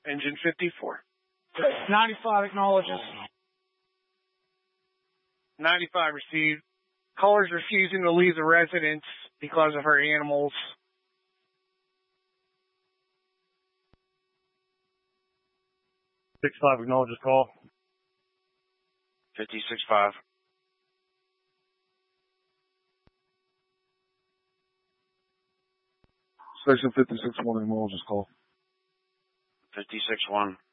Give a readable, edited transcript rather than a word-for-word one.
Engine 54. 95 acknowledges. 95 received. Caller's refusing to leave the residence because of her animals. Six-5 acknowledges call. 56-5. Station 56-1 acknowledges call. 56-1.